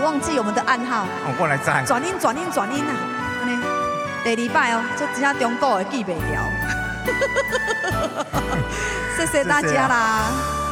忘记我们的暗号。 哦，我来知。 转音啊！安尼，第2摆哦，这只中岛会记袂掉。谢谢大家啦。